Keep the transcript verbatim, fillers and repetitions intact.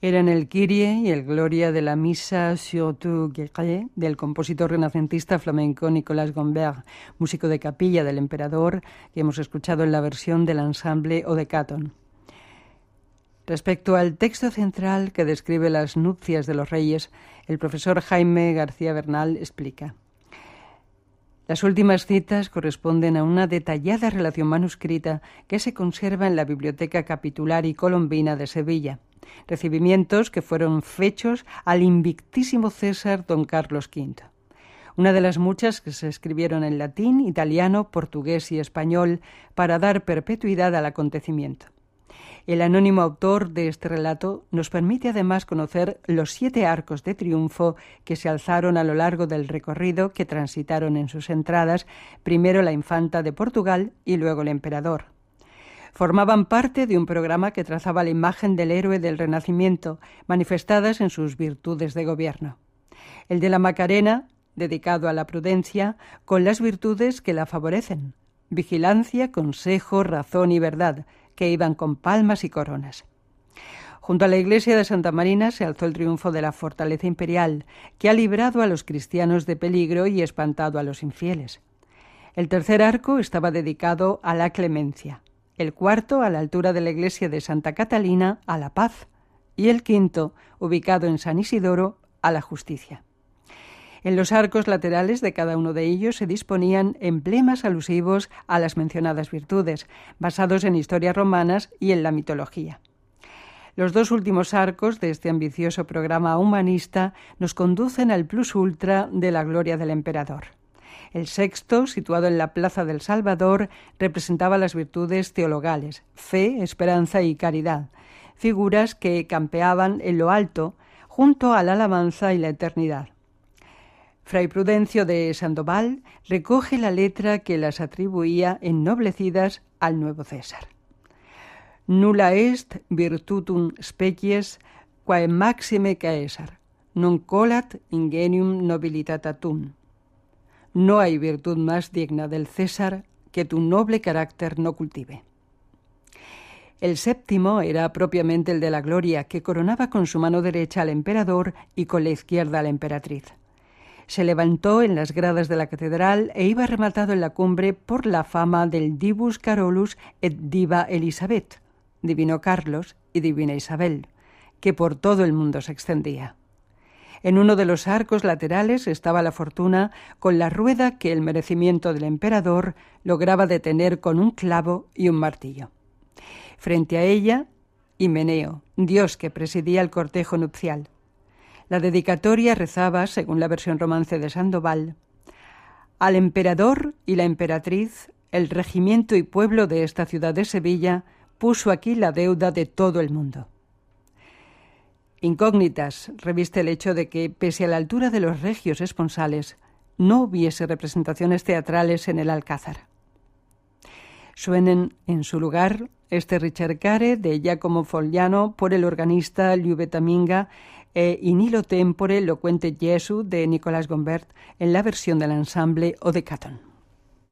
Eran el Kyrie y el Gloria de la Misa sur tout Guerre del compositor renacentista flamenco Nicolas Gombert, músico de capilla del emperador, que hemos escuchado en la versión del ensamble Odecaton. Respecto al texto central que describe las nupcias de los reyes, el profesor Jaime García Bernal explica: las últimas citas corresponden a una detallada relación manuscrita que se conserva en la Biblioteca Capitular y Colombina de Sevilla, recibimientos que fueron fechos al invictísimo César don Carlos quinto. Una de las muchas que se escribieron en latín, italiano, portugués y español para dar perpetuidad al acontecimiento. El anónimo autor de este relato nos permite además conocer los siete arcos de triunfo que se alzaron a lo largo del recorrido que transitaron en sus entradas, primero la infanta de Portugal y luego el emperador. Formaban parte de un programa que trazaba la imagen del héroe del Renacimiento, manifestadas en sus virtudes de gobierno. El de la Macarena, dedicado a la prudencia, con las virtudes que la favorecen: vigilancia, consejo, razón y verdad, que iban con palmas y coronas. Junto a la iglesia de Santa Marina se alzó el triunfo de la fortaleza imperial, que ha librado a los cristianos de peligro y espantado a los infieles. El tercer arco estaba dedicado a la clemencia, el cuarto, a la altura de la iglesia de Santa Catalina, a la paz, y el quinto, ubicado en San Isidoro, a la justicia. En los arcos laterales de cada uno de ellos se disponían emblemas alusivos a las mencionadas virtudes, basados en historias romanas y en la mitología. Los dos últimos arcos de este ambicioso programa humanista nos conducen al plus ultra de la gloria del emperador. El sexto, situado en la Plaza del Salvador, representaba las virtudes teologales, fe, esperanza y caridad, figuras que campeaban en lo alto junto a la alabanza y la eternidad. Fray Prudencio de Sandoval recoge la letra que las atribuía ennoblecidas al nuevo César. Nulla est virtutum species quae maxime Caesar, non colat ingenium nobilitatatum. No hay virtud más digna del César que tu noble carácter no cultive. El séptimo era propiamente el de la gloria, que coronaba con su mano derecha al emperador y con la izquierda a la emperatriz. Se levantó en las gradas de la catedral e iba rematado en la cumbre por la fama del Divus Carolus et Diva Elisabeth, divino Carlos y divina Isabel, que por todo el mundo se extendía. En uno de los arcos laterales estaba la fortuna con la rueda que el merecimiento del emperador lograba detener con un clavo y un martillo. Frente a ella, Himeneo, dios que presidía el cortejo nupcial. La dedicatoria rezaba, según la versión romance de Sandoval: al emperador y la emperatriz, el regimiento y pueblo de esta ciudad de Sevilla puso aquí la deuda de todo el mundo. Incógnitas reviste el hecho de que, pese a la altura de los regios esponsales, no hubiese representaciones teatrales en el Alcázar. Suenen en su lugar este Ricercare de Giacomo Fogliano por el organista Liubeta Minga e In illo tempore loquente Jesu de Nicolas Gombert en la versión del ensamble Odecaton.